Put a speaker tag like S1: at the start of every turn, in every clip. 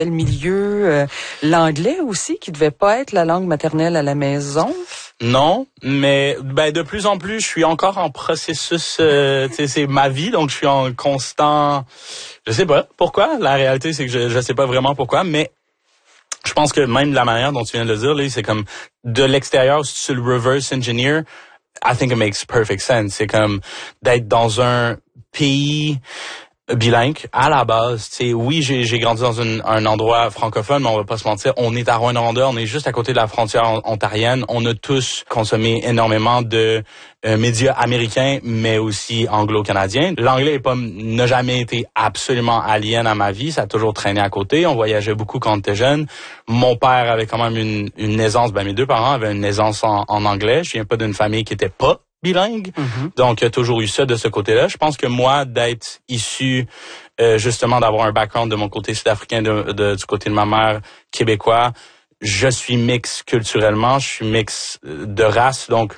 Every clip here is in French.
S1: Le milieu, l'anglais aussi, qui devait pas être la langue maternelle à la maison.
S2: Non, mais de plus en plus, je suis encore en processus. C'est ma vie, donc je suis en constant. Je sais pas pourquoi. La réalité, c'est que je sais pas vraiment pourquoi, mais je pense que même la manière dont tu viens de le dire, là, c'est comme de l'extérieur, si tu le reverse engineer, I think it makes perfect sense. C'est comme d'être dans un pays bilingue à la base. Oui, j'ai grandi dans un endroit francophone, mais on va pas se mentir, on est à Rouyn-Noranda, on est juste à côté de la frontière ontarienne. On a tous consommé énormément de médias américains, mais aussi anglo-canadiens. L'anglais n'a jamais été absolument alien à ma vie, ça a toujours traîné à côté. On voyageait beaucoup quand on était jeune. Mon père avait quand même une aisance, mes deux parents avaient une aisance en anglais. Je viens pas d'une famille qui était pas bilingue. Mm-hmm. Donc, il y a toujours eu ça de ce côté-là. Je pense que moi, d'être issu, justement, d'avoir un background de mon côté sud-africain, du côté de ma mère québécois, je suis mix culturellement, je suis mix de race, donc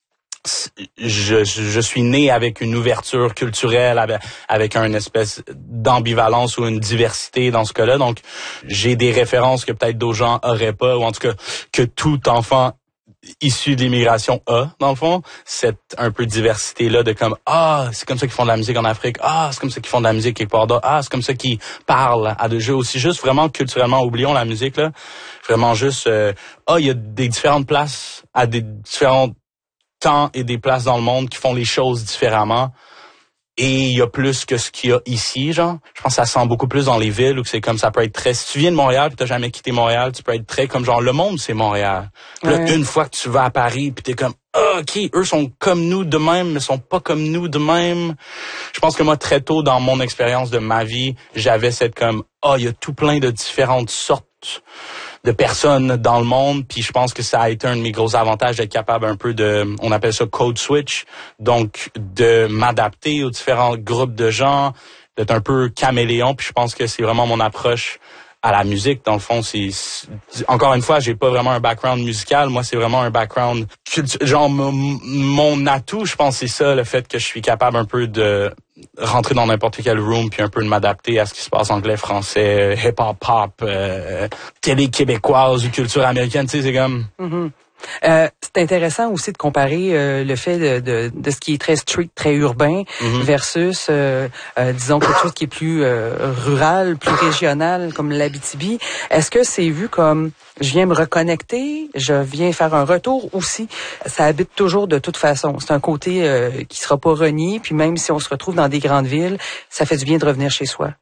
S2: je suis né avec une ouverture culturelle, avec une espèce d'ambivalence ou une diversité dans ce cas-là. Donc, j'ai des références que peut-être d'autres gens auraient pas, ou en tout cas, que tout enfant issu de l'immigration dans le fond, cette un peu diversité-là de comme, c'est comme ça qu'ils font de la musique en Afrique, c'est comme ça qu'ils font de la musique quelque part d'autre, c'est comme ça qu'ils parlent à des jeux aussi, juste vraiment culturellement, oublions la musique, là, vraiment juste, il y a des différentes places, à des différents temps et des places dans le monde qui font les choses différemment. Et il y a plus que ce qu'il y a ici, genre. Je pense que ça se sent beaucoup plus dans les villes où c'est comme ça peut être très... Si tu viens de Montréal puis t'as jamais quitté Montréal, tu peux être très comme genre le monde, c'est Montréal. Puis là, une fois que tu vas à Paris puis t'es comme OK, eux sont comme nous de même, mais sont pas comme nous de même. Je pense que moi, très tôt dans mon expérience de ma vie, j'avais cette comme il y a tout plein de différentes sortes de personnes dans le monde, puis je pense que ça a été un de mes gros avantages d'être capable un peu on appelle ça code switch, donc de m'adapter aux différents groupes de gens, d'être un peu caméléon, puis je pense que c'est vraiment mon approche à la musique. Dans le fond, encore une fois, j'ai pas vraiment un background musical, moi c'est vraiment un background genre mon atout, je pense c'est ça, le fait que je suis capable un peu de rentrer dans n'importe quel room puis un peu de m'adapter à ce qui se passe anglais, français, hip-hop, pop, télé québécoise ou culture américaine, tu sais, c'est comme...
S1: Mm-hmm. C'est intéressant aussi de comparer le fait de ce qui est très street, très urbain, versus, disons, quelque chose qui est plus rural, plus régional, comme l'Abitibi. Est-ce que c'est vu comme je viens me reconnecter, je viens faire un retour aussi? Ça habite toujours de toute façon. C'est un côté qui sera pas renié, puis même si on se retrouve dans des grandes villes, ça fait du bien de revenir chez soi.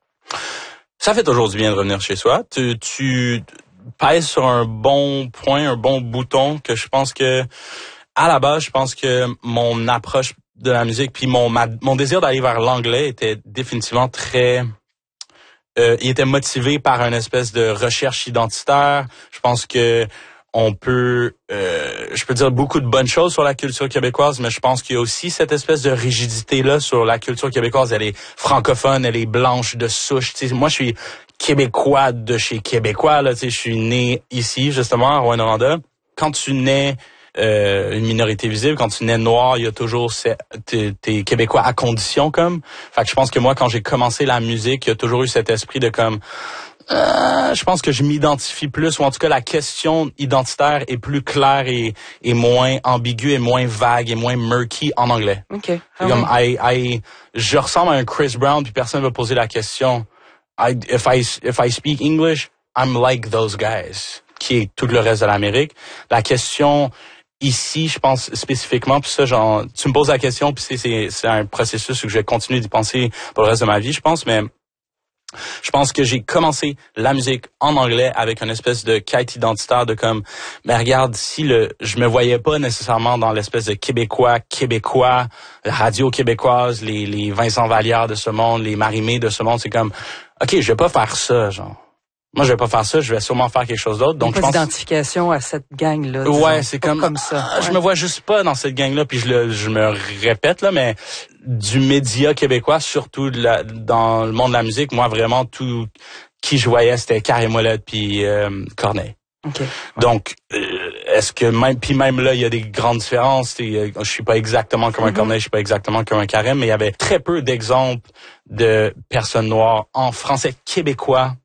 S2: Ça fait toujours du bien de revenir chez soi. Tu pèse sur un bon point, un bon bouton que je pense que, à la base, je pense que mon approche de la musique puis mon désir d'aller vers l'anglais était définitivement très... il était motivé par une espèce de recherche identitaire. Je pense que on peut... je peux dire beaucoup de bonnes choses sur la culture québécoise, mais je pense qu'il y a aussi cette espèce de rigidité-là sur la culture québécoise. Elle est francophone, elle est blanche de souche. Tu sais, moi, je suis québécois de chez Québécois. Là, tu sais, je suis né ici, justement, à Rouyn-Noranda. Quand tu nais une minorité visible, quand tu nais noir, il y a toujours t'es Québécois à condition, comme. Fait que je pense que moi, quand j'ai commencé la musique, il y a toujours eu cet esprit de comme... je pense que je m'identifie plus, ou en tout cas la question identitaire est plus claire et moins ambiguë et moins vague et moins murky en anglais.
S1: Okay.
S2: Comme je ressemble à un Chris Brown puis personne va poser la question. If I speak English, I'm like those guys, qui est tout le reste de l'Amérique. La question ici, je pense spécifiquement, puis ça, genre, tu me poses la question, puis c'est un processus où je vais continuer d'y penser pour le reste de ma vie, je pense, mais je pense que j'ai commencé la musique en anglais avec une espèce de quête identitaire de comme, mais regarde, je me voyais pas nécessairement dans l'espèce de québécois, la radio québécoise, les Vincent Vallière de ce monde, les Marie-Mé de ce monde, c'est comme, OK, je vais pas faire ça, genre. Moi, je vais pas faire ça, je vais sûrement faire quelque chose d'autre. Donc,
S1: je pense d'identification à cette gang-là. Disons,
S2: ouais, c'est comme ça. Je me vois juste pas dans cette gang-là, puis je me répète là, mais du média québécois, surtout dans le monde de la musique, moi vraiment tout qui je voyais, c'était Carré Mollette puis Corneille.
S1: Okay.
S2: Donc, est-ce que même là, il y a des grandes différences. Je suis pas exactement comme un Corneille, je suis pas exactement comme un Carré, mais il y avait très peu d'exemples de personnes noires en français québécois